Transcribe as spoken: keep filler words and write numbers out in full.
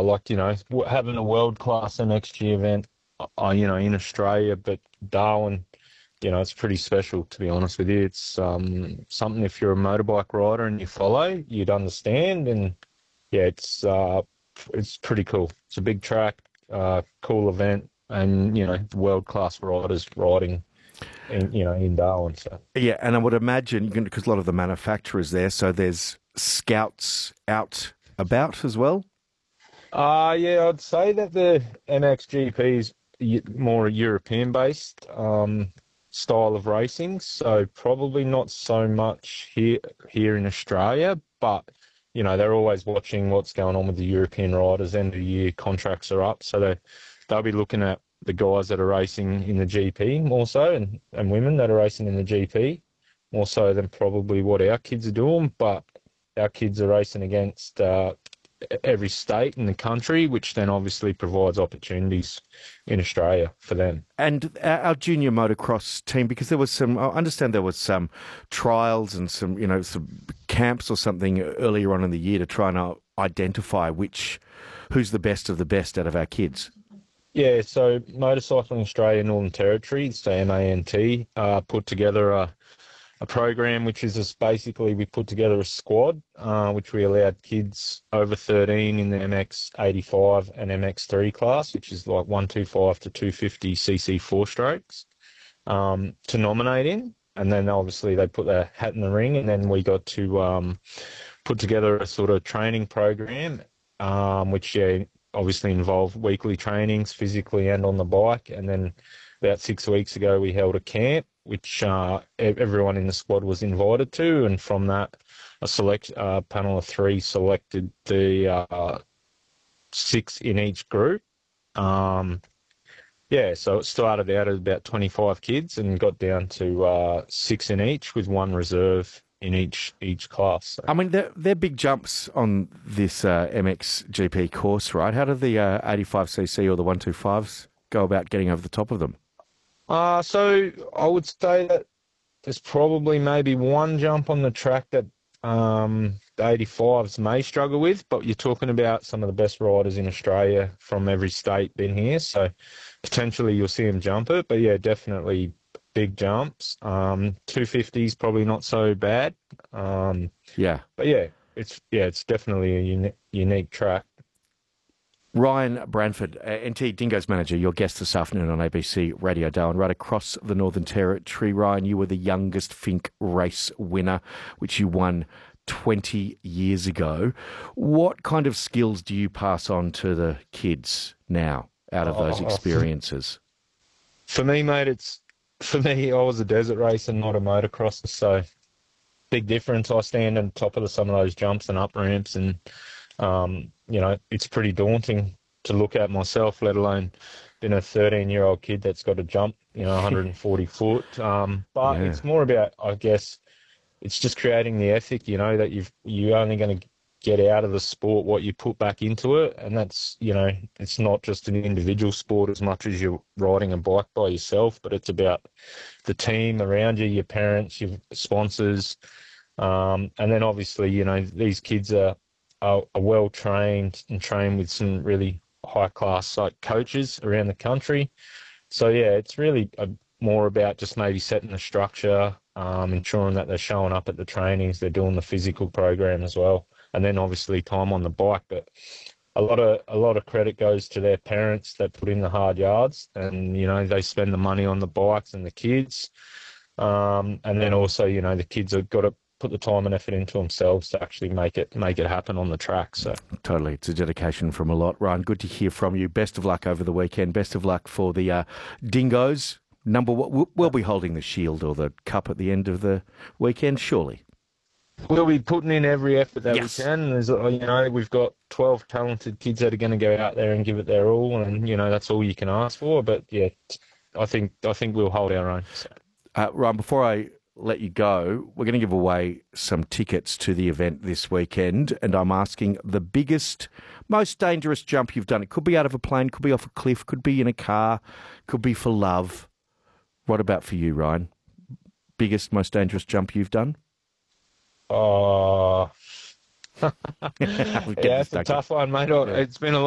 like, you know, w- having a world-class M X G event, uh, you know, in Australia, but Darwin, you know, it's pretty special, to be honest with you. It's um, something if you're a motorbike rider and you follow, you'd understand. And yeah, it's uh, it's pretty cool. It's a big track, uh, cool event, and you know, world-class riders riding in you know in Darwin. So Yeah, and I would imagine, because a lot of the manufacturers there, so there's scouts out about as well? uh yeah, I'd say that the M X G P is y- more European-based um, style of racing, so probably not so much here here in Australia, but you know, they're always watching what's going on with the European riders. End of the year contracts are up, so they they'll be looking at the guys that are racing in the G P more so, and, and women that are racing in the G P more so than probably what our kids are doing. But our kids are racing against uh, every state in the country, which then obviously provides opportunities in Australia for them. And our our junior motocross team, because there was some, I understand there was some trials and some, you know, some camps or something earlier on in the year to try and uh, identify which, who's the best of the best out of our kids. Yeah, so Motorcycling Australia Northern Territory, so M A N T, uh, put together a a program which is just basically we put together a squad, uh, which we allowed kids over thirteen in the M X eighty-five and M X three class, which is like one twenty-five to two fifty c c four strokes, um, to nominate in. And then obviously they put their hat in the ring, and then we got to um, put together a sort of training program, um, which yeah, obviously involved weekly trainings physically and on the bike. And then about six weeks ago, we held a camp, which uh, e- everyone in the squad was invited to. And from that, a select uh, panel of three selected the uh, six in each group. Um, yeah, so it started out as about twenty-five kids and got down to uh, six in each, with one reserve in each each class. So. I mean, they're, they're big jumps on this uh, M X G P course, right? How do the uh, eighty-five c c or the one twenty-fives go about getting over the top of them? Uh, so I would say that there's probably maybe one jump on the track that um, the eighty-fives may struggle with, but you're talking about some of the best riders in Australia from every state been here, so potentially you'll see them jump it. But yeah, definitely big jumps. Um, two fifties probably not so bad. Um, Yeah. but yeah, it's yeah, it's definitely a uni- unique track. Ryan Branford, uh, N T Dingo's manager, your guest this afternoon on A B C Radio Darwin, right across the Northern Territory. Ryan, you were the youngest Fink race winner, which you won twenty years ago. What kind of skills do you pass on to the kids now out of those Oh, experiences? for me, mate, it's for me. I was a desert racer, not a motocrosser, so big difference. I stand on top of the, some of those jumps and up ramps, and um, you know, it's pretty daunting to look at myself, let alone been a thirteen-year-old kid that's got to jump, you know, one hundred forty foot. Um, but Yeah. it's more about, I guess, it's just creating the ethic, you know, that you've you're only going to get out of the sport what you put back into it, and that's, you know, it's not just an individual sport as much as you're riding a bike by yourself, but it's about the team around you, your parents, your sponsors, um, and then obviously, you know, these kids are are, are well trained and trained with some really high class like coaches around the country. So yeah, it's really a, more about just maybe setting the structure, um, ensuring that they're showing up at the trainings, they're doing the physical program as well, and then obviously time on the bike. But a lot of a lot of credit goes to their parents that put in the hard yards, and you know, they spend the money on the bikes and the kids, um, and then also, you know, the kids have got to put the time and effort into themselves to actually make it make it happen on the track. So Totally. It's a dedication from a lot. Ryan, good to hear from you. Best of luck over the weekend. Best of luck for the uh, Dingoes. Number one, we'll, we'll be holding the shield or the cup at the end of the weekend, surely. we'll be putting in every effort that Yes. we can. There's, uh, you know, we've got twelve talented kids that are going to go out there and give it their all, and you know, that's all you can ask for. But yeah, I think I think we'll hold our own. So. Uh, Ryan, before I let you go, we're going to give away some tickets to the event this weekend, and I'm asking the biggest, most dangerous jump you've done. It could be out of a plane, could be off a cliff, could be in a car, could be for love. What about for you, Ryan? Biggest, most dangerous jump you've done? Oh, We're getting yeah, it's a stuck in- tough one, mate. Oh, Yeah. It's been a